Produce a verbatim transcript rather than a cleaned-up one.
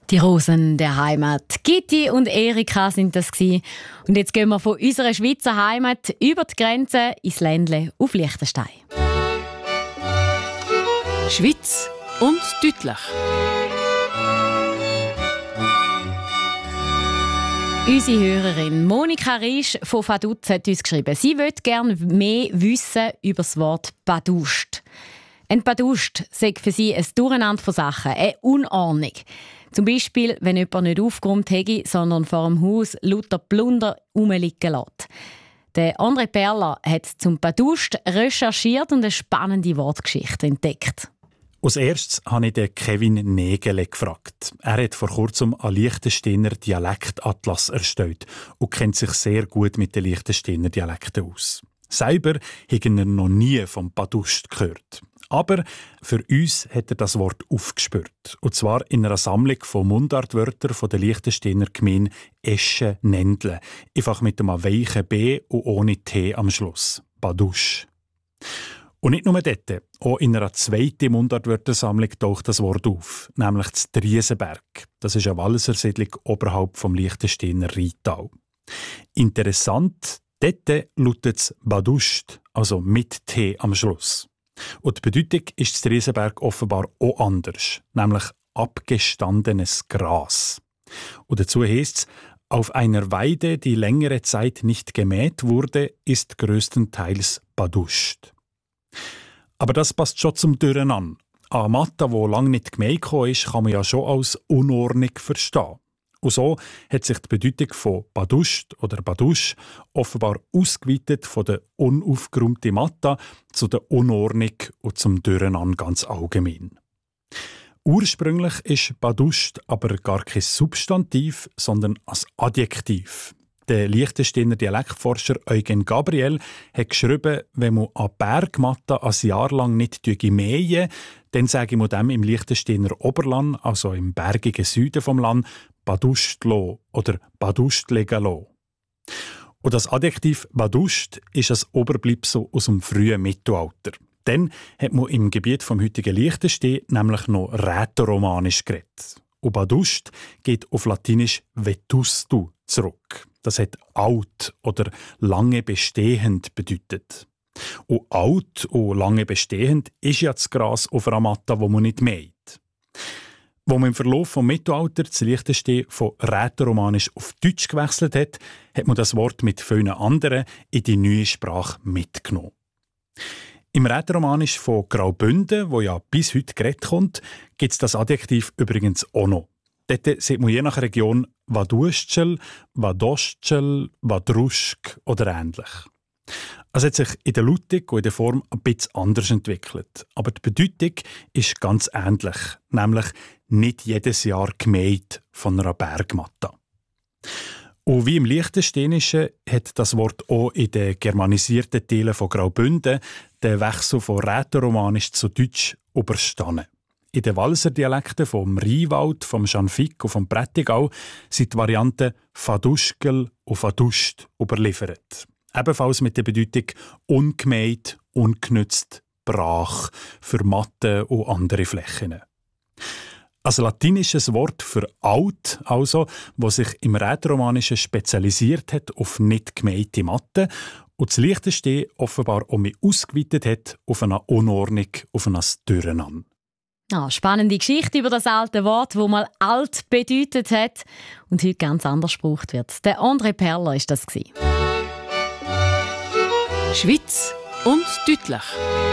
Die Rosen der Heimat. Gitti und Erika sind das gsi. Und jetzt gehen wir von unserer Schweizer Heimat über die Grenze ins Ländle auf Liechtenstein. Schweiz und deutlich. Unsere Hörerin Monika Riesch von Vaduz hat uns geschrieben, sie möchte gerne mehr wissen über das Wort «baduscht». Ein «baduscht» sei für sie ein Durcheinander von Sachen, eine Unordnung. Zum Beispiel, wenn jemand nicht aufgeräumt hätte, sondern vor dem Haus lauter Plunder rumliegen lässt. Der André Perler hat zum «baduscht» recherchiert und eine spannende Wortgeschichte entdeckt. Als erstes habe ich den Kevin Nägele gefragt. Er hat vor kurzem einen Liechtensteiner Dialektatlas erstellt und kennt sich sehr gut mit den Liechtensteiner Dialekten aus. Selber hat er noch nie vom «baduscht» gehört. Aber für uns hat er das Wort aufgespürt. Und zwar in einer Sammlung von Mundartwörtern von der Liechtensteiner Gemeinde Eschen-Nendle. Einfach mit einem weichen B und ohne T am Schluss. «Baduscht». Und nicht nur dort, auch in einer zweiten Mundartwörtersammlung taucht das Wort auf, nämlich das Triesenberg. Das ist eine Wallisersiedlung oberhalb vom Liechtensteiner Rheintal. Interessant, dort lautet es «baduscht», also mit T am Schluss. Und die Bedeutung ist das Triesenberg offenbar auch anders, nämlich abgestandenes Gras. Und dazu heisst es, auf einer Weide, die längere Zeit nicht gemäht wurde, ist größtenteils baduscht. Aber das passt schon zum Durcheinander. Eine Matte, die lange nicht gemäht ist, kann man ja schon als Unordnung verstehen. Und so hat sich die Bedeutung von «baduscht» oder «badusch» offenbar ausgeweitet von der unaufgeräumten Matte zu der Unordnung und zum Durcheinander ganz allgemein. Ursprünglich ist «baduscht» aber gar kein Substantiv, sondern ein Adjektiv. Der Liechtensteiner Dialektforscher Eugen Gabriel hat geschrieben, wenn man eine Bergmatte ein Jahr lang nicht mähen, dann sage man dem im Liechtensteiner Oberland, also im bergigen Süden vom Land, «baduscht lo» oder «baduscht legen lo». Und das Adjektiv «baduscht» ist ein Oberbleibsel aus dem frühen Mittelalter. Dann hat man im Gebiet vom heutigen Liechtenstein nämlich noch Rätoromanisch geredet. Und «baduscht» geht auf Latinisch «vetustu» zurück. Das hat alt oder lange bestehend bedeutet. Und alt und lange bestehend ist ja das Gras auf einer Matte, wo man nicht mäht. Wo man im Verlauf des Mittelalters das Liechtenstein von Rätoromanisch auf Deutsch gewechselt hat, hat man das Wort mit vielen anderen in die neue Sprache mitgenommen. Im Rätoromanisch von Graubünden, wo ja bis heute geredet kommt, gibt es das Adjektiv übrigens auch noch. Dort sieht man je nach Region «vadustschel», «vadostschel», «vadruschk» oder ähnlich. Es hat sich in der Lautung und in der Form ein bisschen anders entwickelt. Aber die Bedeutung ist ganz ähnlich, nämlich nicht jedes Jahr gemäht von einer Bergmatte. Und wie im Liechtensteinischen hat das Wort auch in den germanisierten Teilen von Graubünden den Wechsel von Rätoromanisch zu Deutsch überstanden. In den Walliser Dialekten vom Rheinwald, vom Schanfigg und vom Prättigau sind die Varianten «vaduschkel» und «vaduscht» überliefert. Ebenfalls mit der Bedeutung «ungemäht», «ungenützt», «brach» für Matten und andere Flächen. Ein latinisches Wort für «alt», also, das sich im Rätoromanischen spezialisiert hat auf nicht gemähte Matten und das Liechtenstein offenbar auch mehr ausgeweitet hat auf eine Unordnung, auf ein Durcheinander. Ah, spannende Geschichte über das alte Wort, das mal alt bedeutet hat und heute ganz anders gebraucht wird. Der André Perler war das. Schweiz und deutlich.